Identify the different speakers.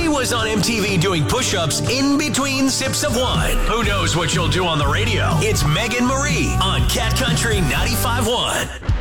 Speaker 1: She was on MTV doing push-ups in between sips of wine. Who knows what she'll do on the radio? It's Megan Marie on Cat Country 95.1.